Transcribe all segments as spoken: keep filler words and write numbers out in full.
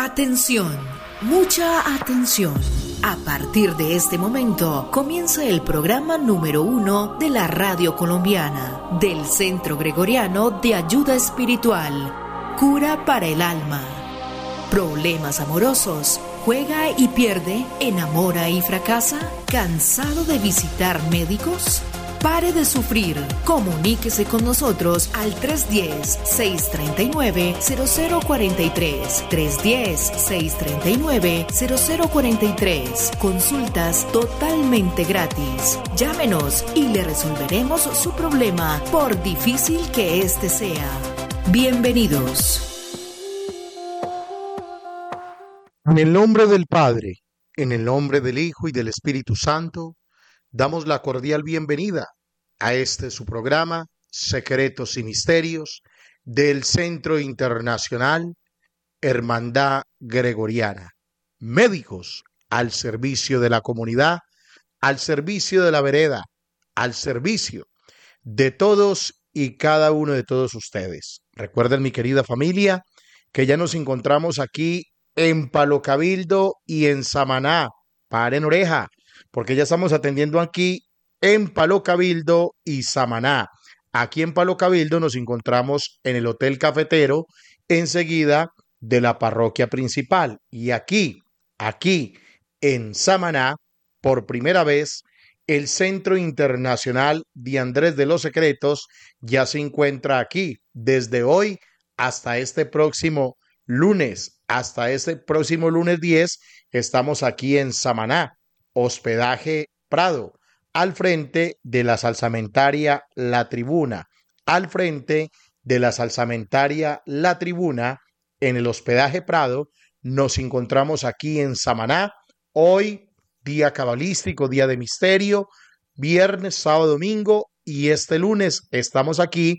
Atención, mucha atención. A partir de este momento comienza el programa número uno de la radio colombiana, del Centro Gregoriano de Ayuda Espiritual, Cura para el Alma. Problemas amorosos, juega y pierde, enamora y fracasa, ¿cansado de visitar médicos? Pare de sufrir, comuníquese con nosotros al tres uno cero, seis tres nueve, cero cero cuatro tres, tres uno cero, seis tres nueve, cero cero cuatro tres. Consultas totalmente gratis. Llámenos y le resolveremos su problema, por difícil que este sea. Bienvenidos. En el nombre del Padre, en el nombre del Hijo y del Espíritu Santo, damos la cordial bienvenida a este su programa, Secretos y Misterios, del Centro Internacional Hermandad Gregoriana. Médicos al servicio de la comunidad, al servicio de la vereda, al servicio de todos y cada uno de todos ustedes. Recuerden, mi querida familia, que ya nos encontramos aquí en Palo Cabildo y en Samaná. Paren oreja, porque ya estamos atendiendo aquí en Palo Cabildo y Samaná. Aquí en Palo Cabildo nos encontramos en el Hotel Cafetero, enseguida de la parroquia principal. Y aquí, aquí en Samaná, por primera vez, el Centro Internacional de Andrés de los Secretos ya se encuentra aquí. Desde hoy hasta este próximo lunes, hasta este próximo lunes diez, estamos aquí en Samaná, hospedaje Prado, al frente de la salsamentaria La Tribuna, al frente de la salsamentaria La Tribuna, en el hospedaje Prado. Nos encontramos aquí en Samaná, hoy día cabalístico, día de misterio, viernes, sábado, domingo, y este lunes estamos aquí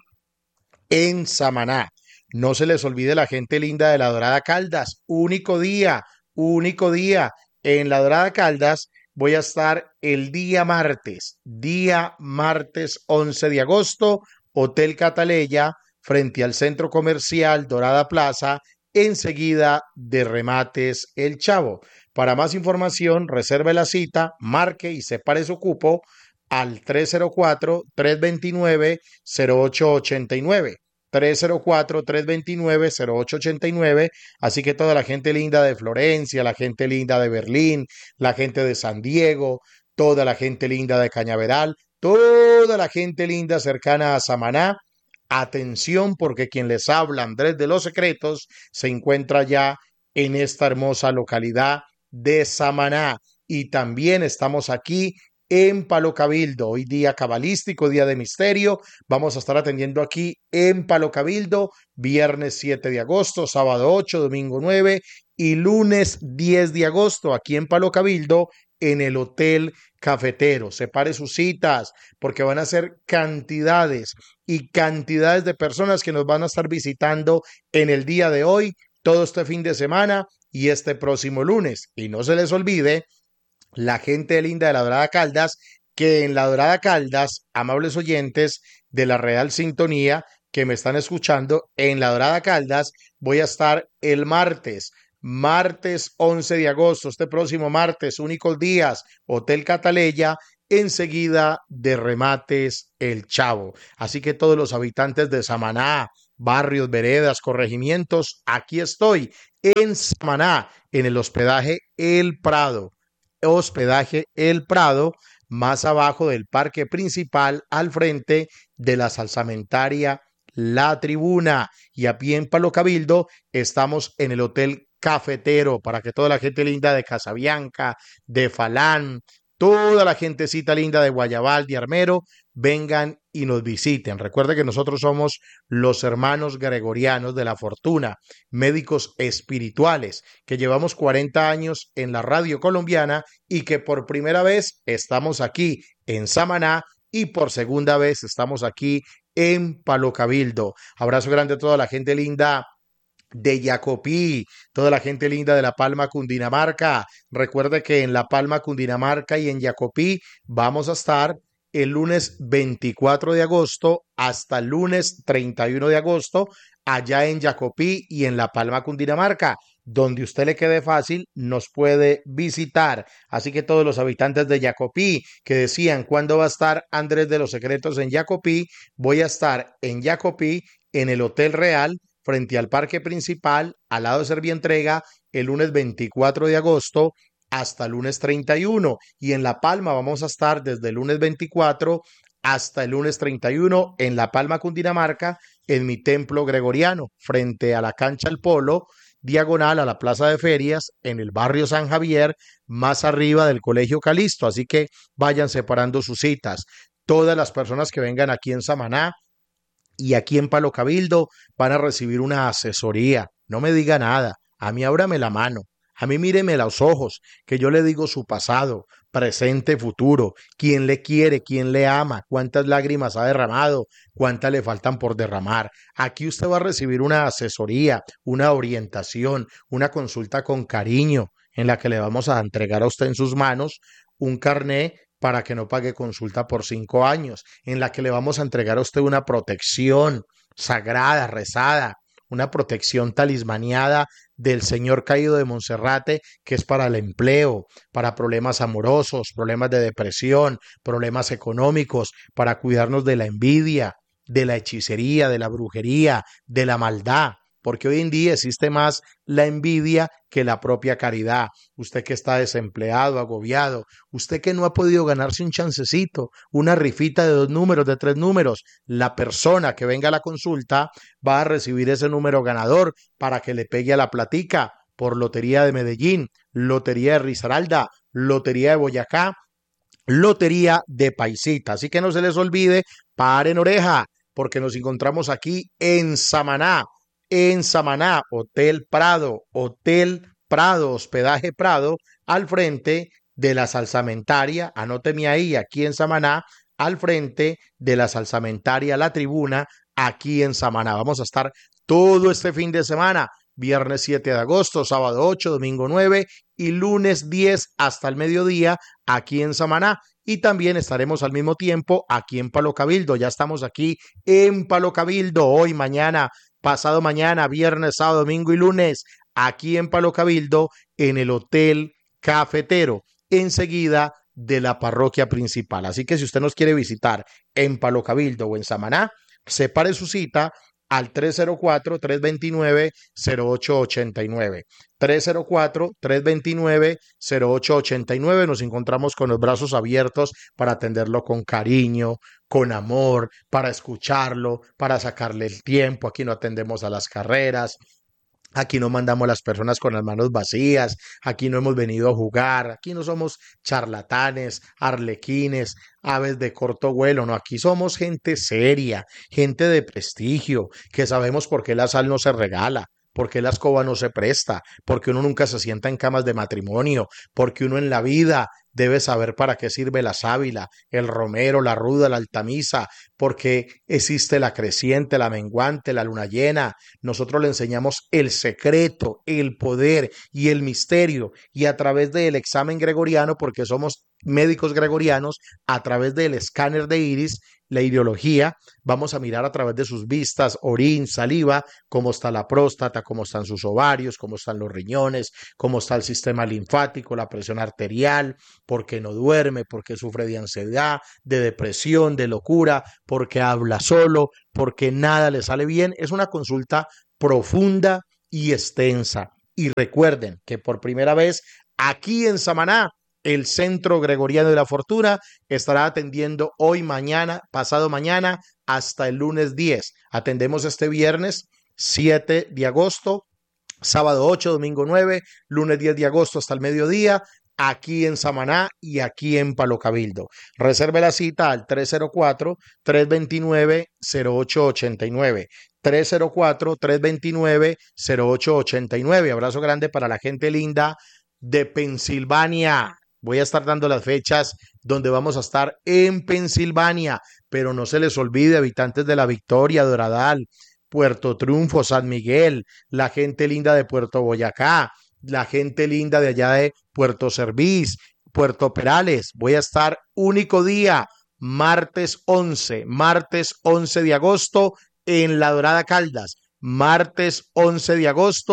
en Samaná. No se les olvide la gente linda de La Dorada Caldas, único día, único día en La Dorada Caldas. Voy a estar el día martes, día martes once de agosto, Hotel Cataleya, frente al Centro Comercial Dorada Plaza, enseguida de Remates El Chavo. Para más información, reserve la cita, marque y separe su cupo al tres cero cuatro, tres dos nueve, cero ocho ocho nueve. tres cero cuatro, tres dos nueve, cero ocho ocho nueve. Así que toda la gente linda de Florencia, la gente linda de Berlín, la gente de San Diego, toda la gente linda de Cañaveral, toda la gente linda cercana a Samaná, atención, porque quien les habla, Andrés de los Secretos, se encuentra ya en esta hermosa localidad de Samaná. Y también estamos aquí en Palo Cabildo, hoy día cabalístico, día de misterio. Vamos a estar atendiendo aquí en Palo Cabildo, viernes siete de agosto, sábado ocho, domingo nueve y lunes diez de agosto, aquí en Palo Cabildo, en el Hotel Cafetero. Separe sus citas, porque van a ser cantidades y cantidades de personas que nos van a estar visitando en el día de hoy, todo este fin de semana y este próximo lunes. Y no se les olvide, la gente linda de La Dorada Caldas, que en La Dorada Caldas, amables oyentes de la Real Sintonía que me están escuchando, en La Dorada Caldas voy a estar el martes, martes once de agosto, este próximo martes, únicos días, Hotel Cataleya, enseguida de Remates El Chavo. Así que todos los habitantes de Samaná, barrios, veredas, corregimientos, aquí estoy en Samaná, en el hospedaje El Prado. Hospedaje El Prado, más abajo del parque principal, al frente de la salsamentaria La Tribuna. Y a pie en Palo Cabildo estamos en el Hotel Cafetero, para que toda la gente linda de Casabianca, de Falán, toda la gentecita linda de Guayabal, de Armero, vengan y nos visiten. Recuerde que nosotros somos los hermanos gregorianos de la fortuna, médicos espirituales, que llevamos cuarenta años en la radio colombiana y que por primera vez estamos aquí en Samaná y por segunda vez estamos aquí en Palo Cabildo. Abrazo grande a toda la gente linda de Jacopí, toda la gente linda de La Palma, Cundinamarca. Recuerde que en La Palma, Cundinamarca y en Jacopí vamos a estar el lunes veinticuatro de agosto hasta el lunes treinta y uno de agosto, allá en Jacopí y en La Palma, Cundinamarca. donde usted le quede fácil, nos puede visitar. Así que todos los habitantes de Yacopí que decían cuándo va a estar Andrés de los Secretos en Yacopí, voy a estar en Yacopí, en el Hotel Real, frente al parque principal, al lado de Servientrega, el lunes veinticuatro de agosto hasta el lunes treinta y uno. Y en La Palma vamos a estar desde el lunes veinticuatro hasta el lunes treinta y uno en La Palma, Cundinamarca, en mi templo gregoriano, frente a la cancha El Polo, diagonal a la Plaza de Ferias, en el barrio San Javier, más arriba del Colegio Calisto. Así que vayan separando sus citas. Todas las personas que vengan aquí en Samaná y aquí en Palo Cabildo van a recibir una asesoría. No me diga nada, a mí ábrame la mano. A mí míreme los ojos, que yo le digo su pasado, presente, futuro, quién le quiere, quién le ama, cuántas lágrimas ha derramado, cuántas le faltan por derramar. Aquí usted va a recibir una asesoría, una orientación, una consulta con cariño, en la que le vamos a entregar a usted en sus manos un carné para que no pague consulta por cinco años, en la que le vamos a entregar a usted una protección sagrada, rezada, una protección talismaniada del Señor Caído de Monserrate, que es para el empleo, para problemas amorosos, problemas de depresión, problemas económicos, para cuidarnos de la envidia, de la hechicería, de la brujería, de la maldad, porque hoy en día existe más la envidia que la propia caridad. Usted que está desempleado, agobiado, usted que no ha podido ganarse un chancecito, una rifita de dos números, de tres números, la persona que venga a la consulta va a recibir ese número ganador para que le pegue a la platica por Lotería de Medellín, Lotería de Risaralda, Lotería de Boyacá, Lotería de Paisita. Así que no se les olvide, paren oreja, porque nos encontramos aquí en Samaná, en Samaná, Hotel Prado, Hotel Prado, Hospedaje Prado, al frente de la Salsamentaria, anóteme ahí, aquí en Samaná, al frente de la Salsamentaria La Tribuna, aquí en Samaná. Vamos a estar todo este fin de semana, viernes siete de agosto, sábado ocho, domingo nueve y lunes diez hasta el mediodía, aquí en Samaná. Y también estaremos al mismo tiempo aquí en Palo Cabildo. Ya estamos aquí en Palo Cabildo, hoy, mañana, pasado mañana, viernes, sábado, domingo y lunes, aquí en Palo Cabildo, en el Hotel Cafetero, enseguida de la parroquia principal. Así que si usted nos quiere visitar en Palo Cabildo o en Samaná, separe su cita al tres cero cuatro, tres dos nueve, cero ocho ocho nueve. tres cero cuatro, tres dos nueve, cero ocho ocho nueve. Nos encontramos con los brazos abiertos para atenderlo con cariño, con amor, para escucharlo, para sacarle el tiempo. Aquí no atendemos a las carreras. Aquí no mandamos a las personas con las manos vacías, aquí no hemos venido a jugar, aquí no somos charlatanes, arlequines, aves de corto vuelo, no, aquí somos gente seria, gente de prestigio, que sabemos por qué la sal no se regala, por qué la escoba no se presta, porque uno nunca se sienta en camas de matrimonio, porque uno en la vida debe saber para qué sirve la sábila, el romero, la ruda, la altamisa, porque existe la creciente, la menguante, la luna llena. Nosotros le enseñamos el secreto, el poder y el misterio, y a través del examen gregoriano, porque somos médicos gregorianos, a través del escáner de iris, la ideología, vamos a mirar a través de sus vistas, orín, saliva, cómo está la próstata, cómo están sus ovarios, cómo están los riñones, cómo está el sistema linfático, la presión arterial, por qué no duerme, por qué sufre de ansiedad, de depresión, de locura, por qué habla solo, por qué nada le sale bien. Es una consulta profunda y extensa. Y recuerden que por primera vez aquí en Samaná, el Centro Gregoriano de la Fortuna estará atendiendo hoy, mañana, pasado mañana, hasta el lunes diez. Atendemos este viernes siete de agosto, sábado ocho, domingo nueve, lunes diez de agosto hasta el mediodía, aquí en Samaná y aquí en Palo Cabildo. Reserve la cita al tres cero cuatro, tres dos nueve, cero ocho ocho nueve. tres cero cuatro, tres dos nueve, cero ocho ocho nueve. Abrazo grande para la gente linda de Pensilvania. Voy a estar dando las fechas donde vamos a estar en Pensilvania, pero no se les olvide, habitantes de La Victoria, Doradal, Puerto Triunfo, San Miguel, la gente linda de Puerto Boyacá, la gente linda de allá de Puerto Servís, Puerto Perales. Voy a estar único día, martes once, martes once de agosto en La Dorada Caldas, martes once de agosto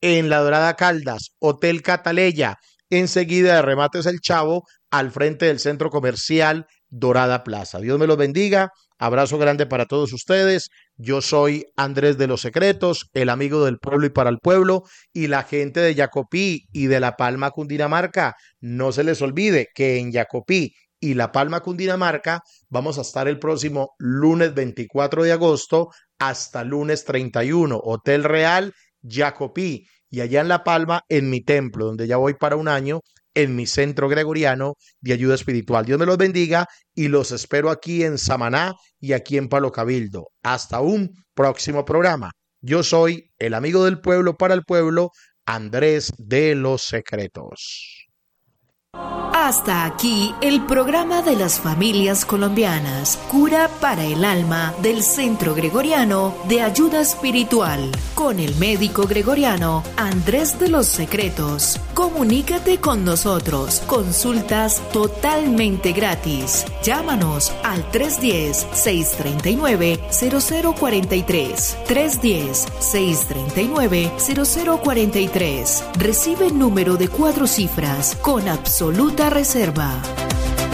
en La Dorada Caldas, Hotel Cataleya, enseguida de Remates El Chavo, al frente del Centro Comercial Dorada Plaza. Dios me los bendiga, abrazo grande para todos ustedes. Yo soy Andrés de los Secretos, el amigo del pueblo y para el pueblo, y la gente de Yacopí y de La Palma, Cundinamarca. No se les olvide que en Yacopí y La Palma, Cundinamarca, vamos a estar el próximo lunes veinticuatro de agosto hasta lunes treinta y uno, Hotel Real Yacopí, y allá en La Palma, en mi templo, donde ya voy para un año, en mi centro gregoriano de ayuda espiritual. Dios me los bendiga y los espero aquí en Samaná y aquí en Palo Cabildo. Hasta un próximo programa. Yo soy el amigo del pueblo para el pueblo, Andrés de los Secretos. Hasta aquí el programa de las familias colombianas, Cura para el Alma del Centro Gregoriano de Ayuda Espiritual, con el médico gregoriano Andrés de los Secretos. Comunícate con nosotros, consultas totalmente gratis. Llámanos al tres uno cero, seis tres nueve, cero cero cuatro tres, tres uno cero, seis tres nueve, cero cero cuatro tres. Recibe el número de cuatro cifras con absoluta reserva.